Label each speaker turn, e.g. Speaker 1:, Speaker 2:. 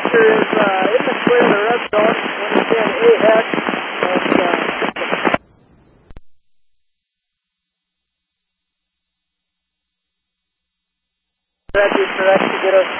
Speaker 1: Victor is in the clear of the red zone. Understand ahead. And Reggie's correct to get us